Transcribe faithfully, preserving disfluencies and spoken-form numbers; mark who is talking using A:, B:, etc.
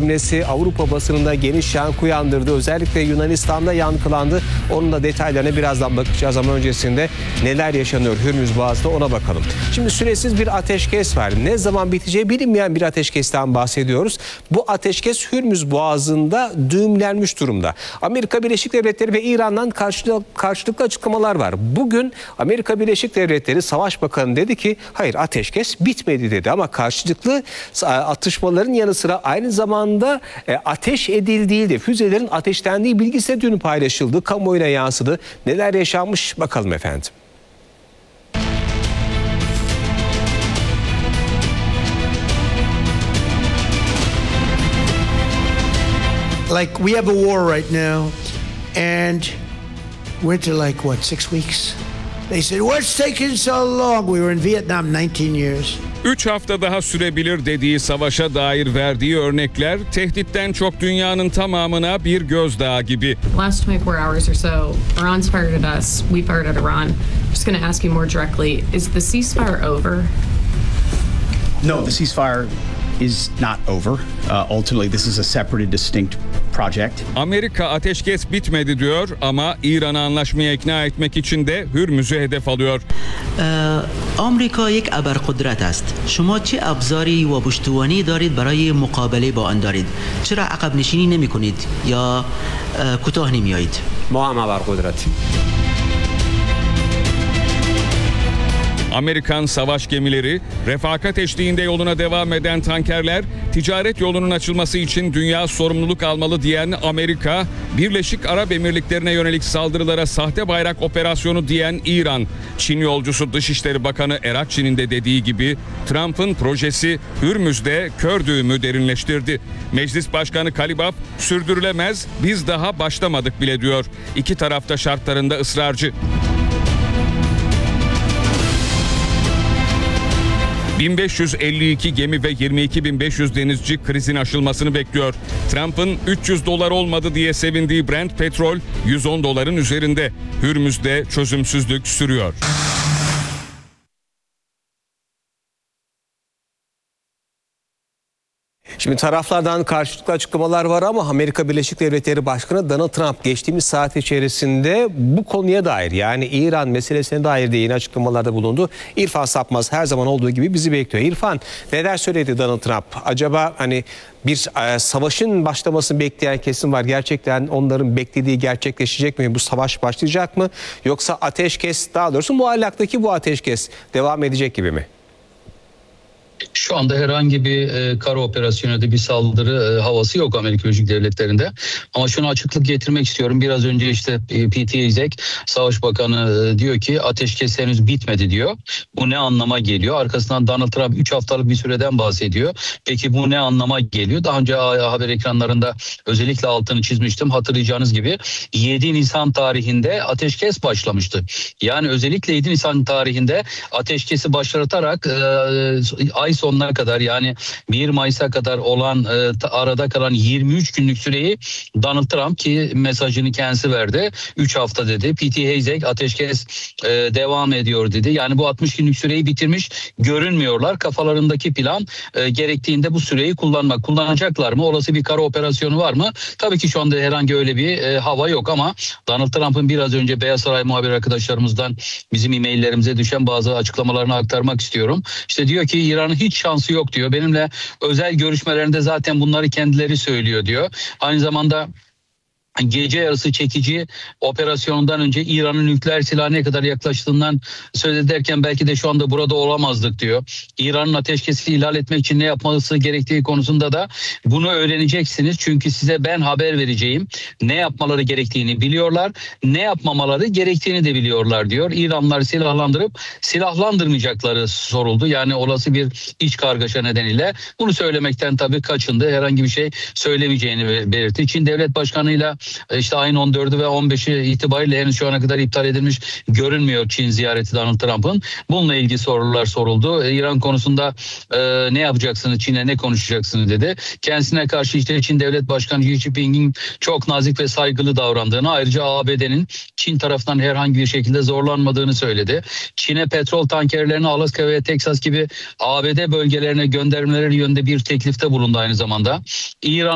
A: cümlesi Avrupa basınında geniş yankı uyandırdı. Özellikle Yunanistan'da yankılandı. Onun da detaylarına birazdan bakacağız ama öncesinde neler yaşanıyor Hürmüz Boğazı'da ona bakalım. Şimdi süresiz bir ateşkes var. Ne zaman biteceği bilinmeyen bir ateşkesten bahsediyoruz. Bu ateşkes Hürmüz Boğazı'nda düğümlenmiş durumda. Amerika Birleşik Devletleri ve İran'dan karşılıklı açıklamalar var. Bugün Amerika Birleşik Devletleri Savaş Bakanı dedi ki hayır ateşkes bitmedi dedi ama karşılıklı atışmaların yanı sıra aynı zamanda ateş edildiği de füzelerin ateşlendiği bilgisi de dün paylaşıldı. Kamuoyuna yansıdı. Neler yaşanmış bakalım efendim.
B: Like we have a war right now and we're into like what six weeks? They said what's taking so long? We were in Vietnam nineteen years.
C: Üç hafta daha sürebilir dediği savaşa dair verdiği örnekler tehditten çok dünyanın tamamına bir gözdağı gibi.
D: Last twenty-four hours or so, Iran's fired at us, we fired at Iran. Just going to ask you more directly, is the ceasefire over?
E: No, the ceasefire is not over. Uh, ultimately, this is a separate and distinct project.
C: Amerika ateşkes bitmedi diyor ama İran'ı anlaşmaya ikna etmek için de Hürmüz'ü hedef alıyor.
F: آمریکا یک ابرقدرت است. شما چه ابزاری و پشتوانه‌ای دارید برای مقابله با آن دارید؟ چرا عقب نشینی نمی‌کنید یا کوتاه نمی‌آیید؟
A: ما هم ابرقدرت.
C: Amerikan savaş gemileri, refakat eşliğinde yoluna devam eden tankerler, ticaret yolunun açılması için dünya sorumluluk almalı diyen Amerika, Birleşik Arap Emirlikleri'ne yönelik saldırılara sahte bayrak operasyonu diyen İran, Çin yolcusu Dışişleri Bakanı Erakçi'nin de dediği gibi Trump'ın projesi Hürmüz'de kör düğümü derinleştirdi. Meclis Başkanı Kalibaf, sürdürülemez, biz daha başlamadık bile diyor. İki tarafta şartlarında ısrarcı. bin beş yüz elli iki gemi ve yirmi iki bin beş yüz denizci krizin aşılmasını bekliyor. Trump'ın üç yüz dolar olmadı diye sevindiği Brent petrol yüz on doların üzerinde. Hürmüz'de çözümsüzlük sürüyor.
A: Şimdi taraflardan karşılıklı açıklamalar var ama Amerika Birleşik Devletleri Başkanı Donald Trump geçtiğimiz saat içerisinde bu konuya dair yani İran meselesine dair de yeni açıklamalarda bulundu. İrfan Sapmaz her zaman olduğu gibi bizi bekliyor. İrfan neler söyledi Donald Trump? Acaba hani bir e, savaşın başlamasını bekleyen kesim var. Gerçekten onların beklediği gerçekleşecek mi? Bu savaş başlayacak mı? Yoksa ateşkes daha doğrusu muallaktaki bu ateşkes devam edecek gibi mi?
G: Şu anda herhangi bir e, kara operasyonu da bir saldırı e, havası yok Amerika Birleşik Devletleri'nde. Ama şunu açıklık getirmek istiyorum. Biraz önce işte e, Pete Hegseth, Savaş Bakanı e, diyor ki ateşkes henüz bitmedi diyor. Bu ne anlama geliyor? Arkasından Donald Trump üç haftalık bir süreden bahsediyor. Peki bu ne anlama geliyor? Daha önce haber ekranlarında özellikle altını çizmiştim. Hatırlayacağınız gibi yedi Nisan tarihinde ateşkes başlamıştı. Yani özellikle yedi Nisan tarihinde ateşkesi başlatarak e, ay sonuna kadar yani bir Mayıs'a kadar olan e, arada kalan yirmi üç günlük süreyi Donald Trump ki mesajını kendisi verdi. üç hafta dedi. Pete Hegseth ateşkes e, devam ediyor dedi. Yani bu altmış günlük süreyi bitirmiş görünmüyorlar. Kafalarındaki plan e, gerektiğinde bu süreyi kullanmak. Kullanacaklar mı? Olası bir kara operasyonu var mı? Tabii ki şu anda herhangi öyle bir e, hava yok ama Donald Trump'ın biraz önce Beyaz Saray muhabir arkadaşlarımızdan bizim e-maillerimize düşen bazı açıklamalarını aktarmak istiyorum. İşte diyor ki İran'ın hiç şansı yok diyor. Benimle özel görüşmelerinde zaten bunları kendileri söylüyor diyor. Aynı zamanda gece yarısı çekici operasyonundan önce İran'ın nükleer silah ne kadar yaklaştığından söz ederken belki de şu anda burada olamazdık diyor. İran'ın ateşkesi ihlal etmek için ne yapması gerektiği konusunda da bunu öğreneceksiniz. Çünkü size ben haber vereceğim. Ne yapmaları gerektiğini biliyorlar. Ne yapmamaları gerektiğini de biliyorlar diyor. İranlıları silahlandırıp silahlandırmayacakları soruldu. Yani olası bir iç kargaşa nedeniyle bunu söylemekten tabii kaçındı. Herhangi bir şey söylemeyeceğini belirtti. Çin Devlet Başkanı'yla İşte ayın on dördü ve on beşi itibariyle henüz şu ana kadar iptal edilmiş görünmüyor Çin ziyareti Donald Trump'ın. Bununla ilgili sorular soruldu. İran konusunda e, ne yapacaksınız, Çin'le ne konuşacaksınız dedi. Kendisine karşı işte Çin Devlet Başkanı Xi Jinping'in çok nazik ve saygılı davrandığını, ayrıca A B D'nin Çin tarafından herhangi bir şekilde zorlanmadığını söyledi. Çin'e petrol tankerlerini Alaska ve Teksas gibi A B D bölgelerine göndermeleri yönünde bir teklifte bulundu aynı zamanda. İran